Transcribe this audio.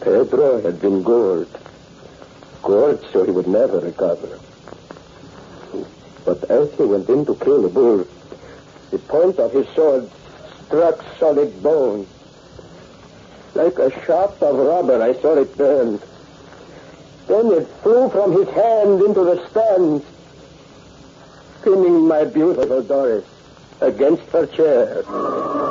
Pedro had been gored. Gored so he would never recover. But as he went in to kill the bull, the point of his sword struck solid bone. Like a shaft of rubber, I saw it burn. Then it flew from his hand into the stand, pinning my beautiful Doris against her chair.